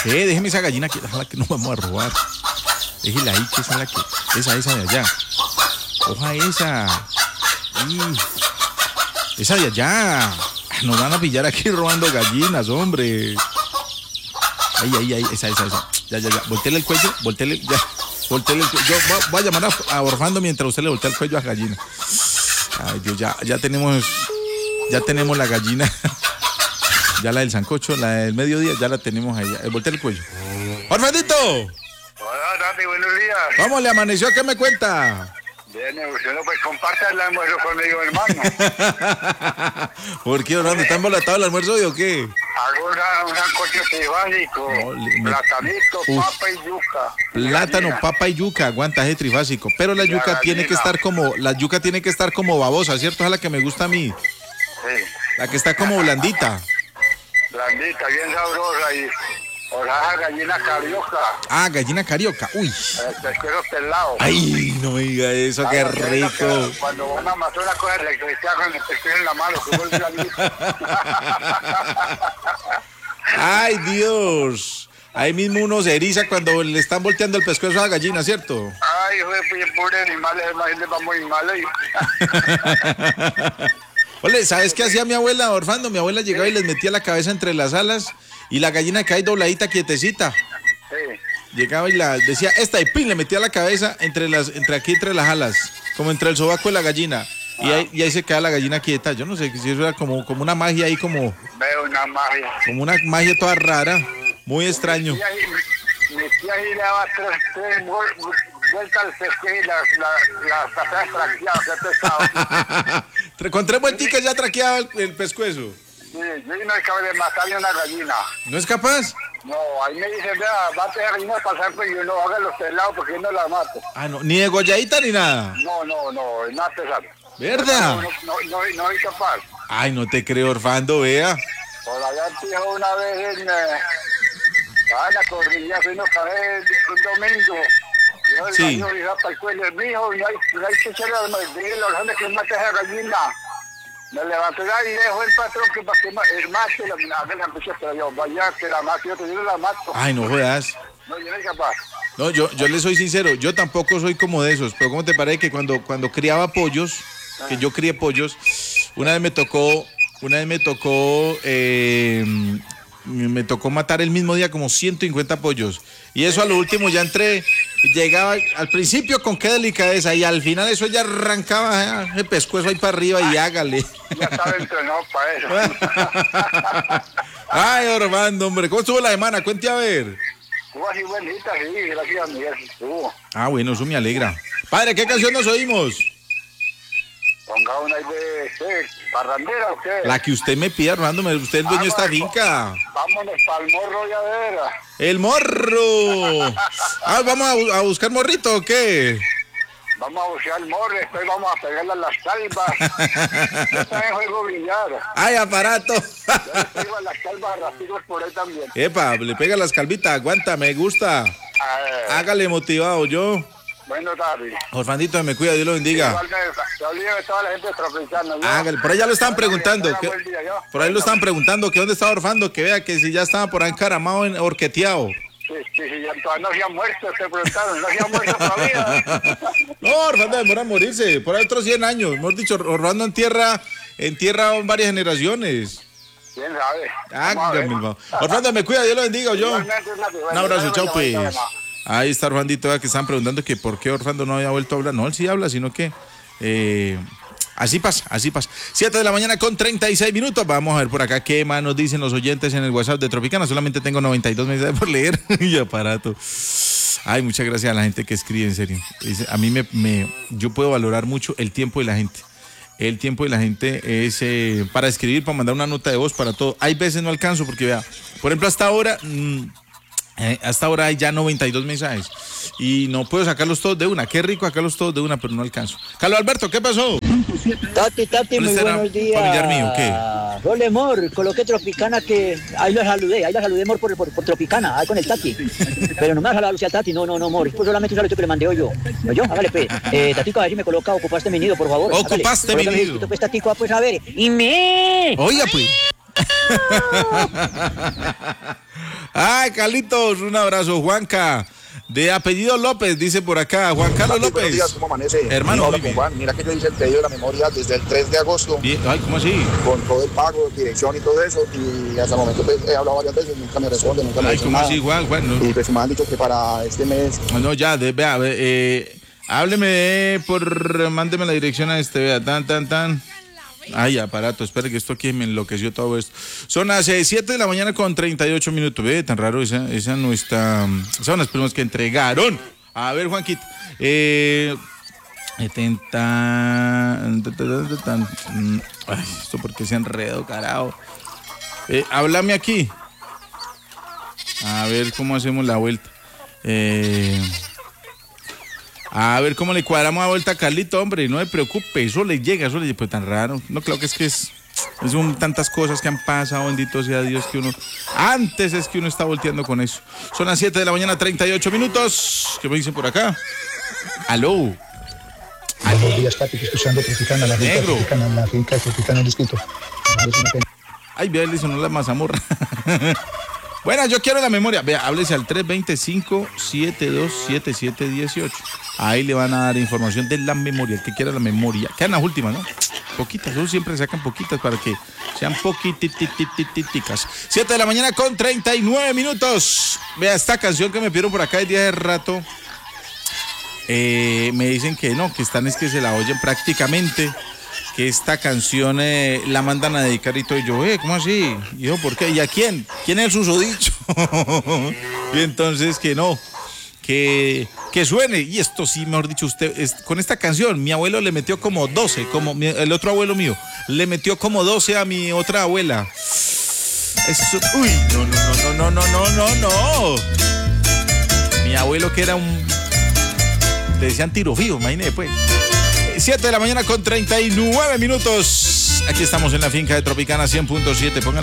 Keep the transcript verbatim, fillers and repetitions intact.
Eh, déjeme esa gallina que, la que nos vamos a robar. Déjela ahí, que esa es la que. Esa, esa de allá. Coja esa. Y esa de allá. Nos van a pillar aquí robando gallinas, hombre. Ahí, ahí, ahí, esa, esa, esa. Ya, ya, ya. Voltele el cuello, voltele, ya. Voltele el cuello. Yo voy, voy a llamar a, a Orfando mientras usted le voltea el cuello a la gallina. Ay, Dios, ya, ya tenemos, ya tenemos la gallina. Ya la del sancocho, la del mediodía, ya la tenemos ahí. Voltea el cuello. ¡Orfandito! Hola, Tati, buenos días. ¿Cómo le amaneció? ¿Qué me cuenta? Bien, usted no pues comparte el almuerzo conmigo, hermano. ¿Por qué, Orlando? ¿Está embolatado el almuerzo hoy o qué? Hago una, un sancocho trifásico, No, le- me- platanito, Uf. papa y yuca. Plátano, Gallina. papa y yuca, aguanta, es trifásico. Pero la La yuca tiene que gallina. estar como, la yuca tiene que estar como babosa, ¿cierto? Es la que me gusta a mí. Sí, La que está como blandita. blandita, bien sabrosa y oreja gallina carioca, Ah, gallina carioca. Uy. el pescuezo pelado. Ay, no me diga eso, qué Ah, no, rico. que Cuando una mató una cosa electricidad con el pescuezo en la mano, que vuelve a mí. Ay, Dios. Ahí mismo uno se eriza cuando le están volteando el pescuezo a la gallina, ¿cierto? Ay, hijo de pobre animales, imagínate, vamos muy mal ahí. Ole, ¿sabes qué hacía mi abuela, Orfando? Mi abuela llegaba y les metía la cabeza entre las alas y la gallina cae dobladita, quietecita. Sí. Llegaba y la decía, esta, y pin, le metía la cabeza entre las, entre aquí, entre las alas, como entre el sobaco de la gallina. Y ahí, y ahí se queda la gallina quieta. Yo no sé si eso era como, como una magia ahí, como, Veo una magia. como una magia toda rara, muy extraño. Mi tía ahí- mi tía ahí le daba tres, tres vuel- vueltas al pescuezo y las la, la, la extracción, qué pesado. Tre- Con tres vuelticas ya traqueaba el, el pescuezo. Sí, yo no es capaz de matarle una gallina. ¿No es capaz? No, ahí me dicen, vea, mate a gallina pasar, pues yo no haga los pelados porque yo no la mato. Ah, no, ni degolladita ni nada. No, no, no, es más pesado. ¿Verdad? No, no, no, no, no soy capaz. Ay, no te creo, Orfando, vea. Por allá dijo una vez en, eh, ah, en la cordillera, fuimos a ver un domingo. Yo Sí. el baño iba para el cuello, mijo, no hay, no hay que echarle a los dije, los hombres que mate a esa gallina. Me levanté y dejó el patrón que para que ma- el mate, la mina, la empecé, pero yo, vaya, que la mato, yo, te- yo no la mato. Ay, no jodas. No, yo no soy capaz. No, yo, yo le soy sincero, yo tampoco soy como de esos, pero ¿cómo te parece que cuando, cuando criaba pollos, que yo crié pollos, una vez me tocó, una vez me tocó, eh, me tocó matar el mismo día como ciento cincuenta pollos, y eso a lo último ya entré, llegaba al principio con qué delicadeza, y al final eso ya arrancaba eh, el pescuezo ahí para arriba y hágale. Ya estaba entrenado para eso. Ay, Orlando, hombre, ¿cómo estuvo la semana? Cuente a ver. Estuvo así buenita, sí, gracias a Miguel, estuvo. Ah, bueno, eso me alegra. Padre, ¿qué canción nos oímos? Ponga una ahí de, ¿qué? ¿Parrandera o qué? La que usted me pida, Orlando, me- usted es el dueño de esta finca. Vámonos para el morro ya vera. ¡El morro! Ah, ¿vamos a, bu- a buscar morrito o qué? Vamos a buscar el morro, después vamos a pegarle a las calvas. Yo también juego billar. ¡Ay, aparato! Yo le pego a las calvas a ratigos por ahí también. Epa, le pega las calvitas, aguanta, me gusta. Eh, Hágale motivado yo. bueno, David. Orfandito, me cuida, Dios lo bendiga. Igual me, te olvido de toda la gente tropicana. ¿no? Hágale, por ahí ya lo estaban Bueno, preguntando. tenga que- buen día, ¿yo? por ahí lo estaban preguntando que dónde estaba Orfando, que vea que si ya estaba por ahí encaramado, en, horqueteado. Sí, sí, sí, ya todavía no se ha muerto, te preguntaron, no se ha muerto todavía. No, Orfando demora en morirse, por ahí otros cien años. Mejor dicho, Orfando entierra, entierra varias generaciones. ¿Quién sabe? Ah, Vamos a ver. mi hermano. Orfando, me cuida, Dios lo bendiga, yo. Igualmente, Nati, bueno, Un abrazo, bueno, chao, bueno, pues. bueno. Ahí está Orfandito, vea que están preguntando que por qué Orfando no había vuelto a hablar. No, él sí habla, sino que eh, así pasa, así pasa. siete de la mañana con treinta y seis minutos. Vamos a ver por acá qué más nos dicen los oyentes en el WhatsApp de Tropicana. Solamente tengo noventa y dos mensajes por leer. Y aparato. Ay, muchas gracias a la gente que escribe, en serio. Dice, a mí me, me, yo puedo valorar mucho el tiempo de la gente. El tiempo de la gente es eh, para escribir, para mandar una nota de voz, para todo. Hay veces no alcanzo porque, vea, por ejemplo, hasta ahora... Mmm, Eh, hasta ahora hay ya noventa y dos mensajes y no puedo sacarlos todos de una. Qué rico sacarlos todos de una, pero no alcanzo. Carlos Alberto, ¿qué pasó? Tati, Tati, muy ¿Dónde estará? buenos días. Familiar mío, ¿qué? Hola, amor, coloqué Tropicana que... Ahí lo saludé, ahí la saludé, amor, por, por, por Tropicana, ahí con el Tati. Pero no me ha saludado Lucía Tati, no, no, no, amor. Pues solamente un saludo que le mandé hoy yo. ¿No yo? Hágale, pues. Eh, Tatico, a ver si me coloca Ocupaste mi nido, por favor. Ocupaste Hágale. mi Colócame nido. el pues, Tatico, pues, a ver. Y me... Oiga, pues. Ay, Carlitos, un abrazo. Juanca, de apellido López, dice por acá. Juan Carlos López. Buenos días, ¿cómo amanece? Hermano, Hola, Juan. Mira que yo hice el pedido de la memoria desde el tres de agosto. Bien. Ay, ¿cómo así? Con todo el pago, dirección y todo eso. Y hasta el momento pues, he hablado varias veces, nunca me responde, nunca me Ay, dicen ¿cómo nada. así, Juan? Juan no. Y pues me han dicho que para este mes... No, ya, de, vea, eh, hábleme por, mándeme la dirección a este, vea, tan, tan, tan. Ay, aparato, espere que esto aquí me enloqueció todo esto. Son las siete de la mañana con treinta y ocho minutos. Ve, tan raro, esa, esa no está. Esas son las primas que entregaron. A ver, Juanquito. Eh. setenta. Ay, esto porque se enredó, carajo. Eh, háblame aquí. A ver cómo hacemos la vuelta. Eh. A ver cómo le cuadramos la vuelta a Carlito, hombre, no me preocupe, eso le llega, eso le llega, pues tan raro. No, claro que es que es, son tantas cosas que han pasado, bendito sea Dios, que uno, antes es que uno está volteando con eso. Son las siete de la mañana, treinta y ocho minutos. ¿Qué me dicen por acá? Aló. Buenos días, Tati, escuchando Tropicana, la finca Negro. Tropicana, la finca Tropicana, el distrito. Ay, vea, le sonó la mazamorra. Bueno, yo quiero la memoria. Vea, háblese al tres dos cinco, siete dos siete siete uno ocho. Ahí le van a dar información de la memoria. El que quiera la memoria. Quedan las últimas, ¿no? Poquitas. Ellos siempre sacan poquitas para que sean poquititicas. siete de la mañana con treinta y nueve minutos. Vea, esta canción que me pidieron por acá el día de rato. Eh, me dicen que no, que están es que se la oyen prácticamente. Que esta canción eh, la mandan a dedicar y todo. Y yo, eh, ¿cómo así? Y yo, ¿por qué? ¿Y a quién? ¿Quién es el susodicho? Y entonces que no, que, que suene. Y esto sí, mejor dicho, usted, es, con esta canción, mi abuelo le metió como doce, como mi, el otro abuelo mío, le metió como doce a mi otra abuela. Eso, uy, no, no, no, no, no, no, no, no. Mi abuelo que era un, le decían tiro fijo, imagínese pues. siete de la mañana con treinta y nueve minutos. Aquí estamos en la finca de Tropicana cien punto siete. Póngale